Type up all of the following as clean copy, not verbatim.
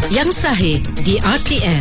Yang Sahih di RTM.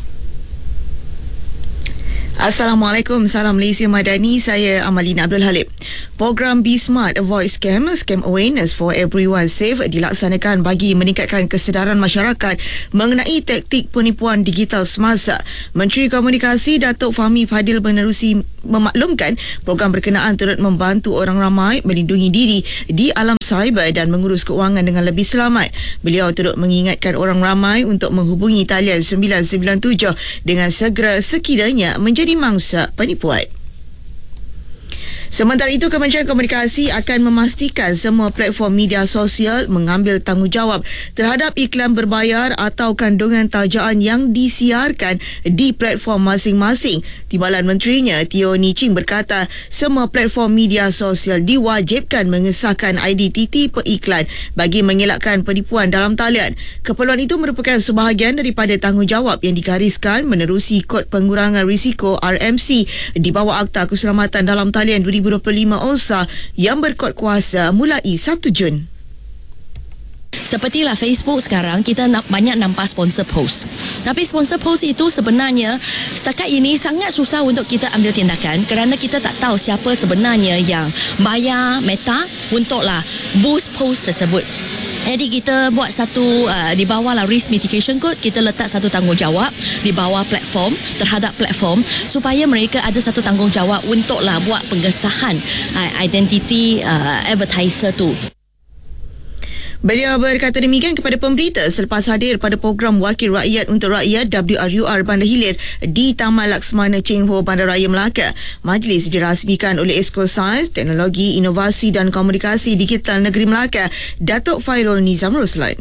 Assalamualaikum, salam Malaysia Madani. Saya Amalina Abdul Halim. Program Be Smart Avoid Scam Awareness for Everyone Safe dilaksanakan bagi meningkatkan kesedaran masyarakat mengenai taktik penipuan digital semasa. Menteri Komunikasi Datuk Fahmi Fadil menerusi memaklumkan program berkenaan turut membantu orang ramai melindungi diri di alam cyber dan mengurus keuangan dengan lebih selamat. Beliau turut mengingatkan orang ramai untuk menghubungi talian 997 dengan segera sekiranya menjadi mangsa penipuan. Sementara itu, Kementerian Komunikasi akan memastikan semua platform media sosial mengambil tanggungjawab terhadap iklan berbayar atau kandungan tajaan yang disiarkan di platform masing-masing. Timbalan Menterinya, Teo Ni Ching berkata, semua platform media sosial diwajibkan mengesahkan identiti periklan bagi mengelakkan penipuan dalam talian. Keperluan itu merupakan sebahagian daripada tanggungjawab yang digariskan menerusi Kod Pengurangan Risiko RMC di bawah Akta Keselamatan dalam Talian 2025 OSA yang berkod kuasa mulai 1 Jun. Sepertilah Facebook sekarang, kita banyak nampak sponsor post. Tapi sponsor post itu sebenarnya setakat ini sangat susah untuk kita ambil tindakan kerana kita tak tahu siapa sebenarnya yang bayar Meta untuklah boost post tersebut. Jadi kita buat satu di bawah lah risk mitigation code, kita letak satu tanggungjawab di bawah platform terhadap platform supaya mereka ada satu tanggungjawab untuklah buat pengesahan identiti advertiser tu. Beliau berkata demikian kepada pemberita selepas hadir pada program Wakil Rakyat untuk Rakyat WRUR Bandar Hilir di Taman Laksmana Cheng Ho, Bandaraya Melaka. Majlis dirasmikan oleh Esko Sains, Teknologi, Inovasi dan Komunikasi Digital Negeri Melaka, Datuk Fairul Nizam Ruslan.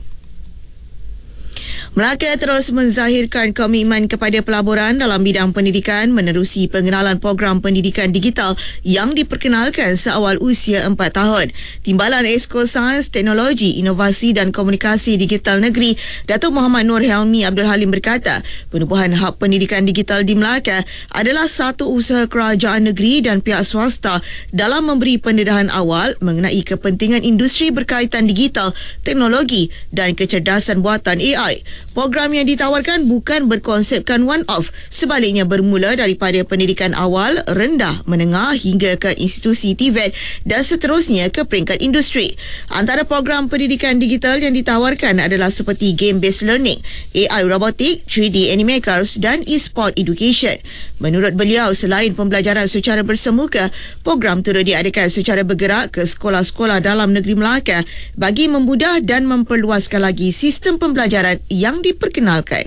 Melaka terus menzahirkan komitmen kepada pelaburan dalam bidang pendidikan menerusi pengenalan program pendidikan digital yang diperkenalkan seawal usia 4 tahun. Timbalan Esko Sains, Teknologi, Inovasi dan Komunikasi Digital Negeri, Datuk Muhammad Nur Helmi Abdul Halim berkata, penubuhan hub pendidikan digital di Melaka adalah satu usaha kerajaan negeri dan pihak swasta dalam memberi pendedahan awal mengenai kepentingan industri berkaitan digital, teknologi dan kecerdasan buatan AI. Program yang ditawarkan bukan berkonsepkan one-off, sebaliknya bermula daripada pendidikan awal, rendah, menengah hingga ke institusi TVET dan seterusnya ke peringkat industri. Antara program pendidikan digital yang ditawarkan adalah seperti game-based learning, AI robotik, 3D animators dan e-sport education. Menurut beliau, selain pembelajaran secara bersemuka, program turut diadakan secara bergerak ke sekolah-sekolah dalam negeri Melaka bagi memudah dan memperluaskan lagi sistem pembelajaran yang diperkenalkan.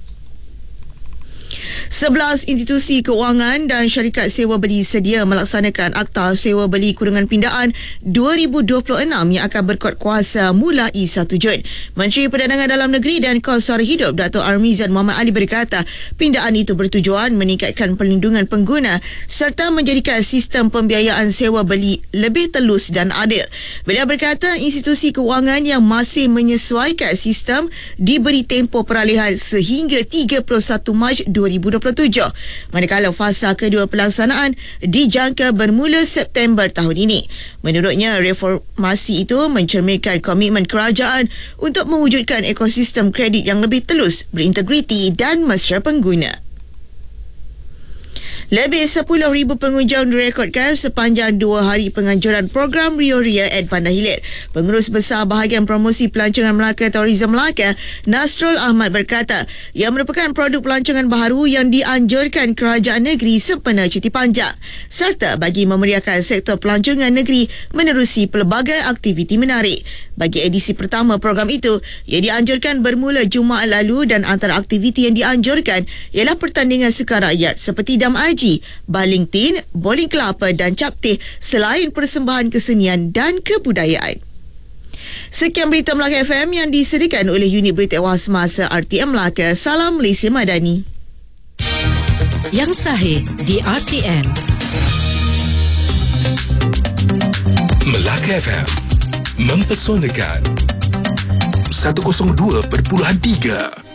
11 institusi keuangan dan syarikat sewa beli sedia melaksanakan Akta Sewa Beli Kurungan Pindaan 2026 yang akan berkod kuasa mulai 1 Jun. Menteri Perdagangan Dalam Negeri dan Kos Sara Hidup Datuk Armizan Muhammad Ali berkata, pindaan itu bertujuan meningkatkan perlindungan pengguna serta menjadikan sistem pembiayaan sewa beli lebih telus dan adil. Beliau berkata, institusi keuangan yang masih menyesuaikan sistem diberi tempoh peralihan sehingga 31 Mac 2027. Manakala fasa kedua pelaksanaan dijangka bermula September tahun ini. Menurutnya, reformasi itu mencerminkan komitmen kerajaan untuk mewujudkan ekosistem kredit yang lebih telus, berintegriti dan mesra pengguna. Lebih 10,000 pengunjung direkodkan sepanjang 2 hari penganjuran program Rio Ria at Bandar Hilir. Pengurus Besar Bahagian Promosi Pelancongan Melaka Tourism Melaka, Nasrul Ahmad berkata, ia merupakan produk pelancongan baharu yang dianjurkan kerajaan negeri sempena cuti panjang serta bagi memeriahkan sektor pelancongan negeri menerusi pelbagai aktiviti menarik. Bagi edisi pertama program itu, ia dianjurkan bermula Jumaat lalu dan antara aktiviti yang dianjurkan ialah pertandingan sukan rakyat seperti dam aji, baling tin, bowling kelapa dan captih selain persembahan kesenian dan kebudayaan. Sekian berita Melaka FM yang disediakan oleh Unit Berita Awal Semasa RTM Melaka. Salam Malaysia Madani. Yang Sahih di RTM. Melaka FM mempesonakan 102.3